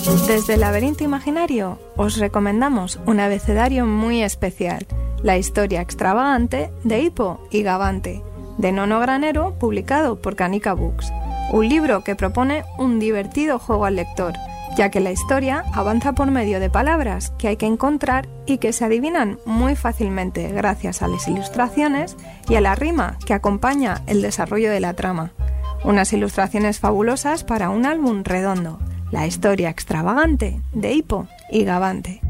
Desde el Laberinto Imaginario os recomendamos un abecedario muy especial, La historia extravagante de Hippo y Gabante, de Nono Granero, publicado por Canica Books. Un libro que propone un divertido juego al lector, ya que la historia avanza por medio de palabras que hay que encontrar y que se adivinan muy fácilmente gracias a las ilustraciones y a la rima que acompaña el desarrollo de la trama. Unas ilustraciones fabulosas para un álbum redondo, La historia extravagante de Hippo y Gabante.